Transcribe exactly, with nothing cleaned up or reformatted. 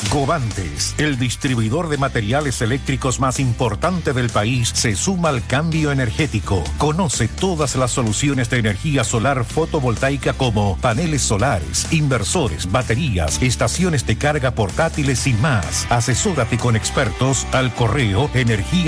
Govantes, el distribuidor de materiales eléctricos más importante del país, se suma al cambio energético. Conoce todas las soluciones de energía solar fotovoltaica como paneles solares, inversores, baterías, estaciones de carga portátiles y más. Asesórate con expertos al correo energía